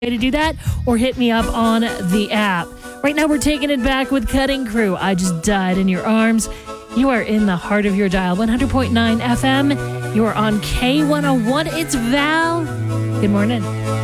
to do that, or hit me up on the app. Right now, we're taking it back with Cutting Crew. I Just Died in Your Arms. You are in the heart of your dial, 100.9 FM. You are on K101. It's Val. Good morning.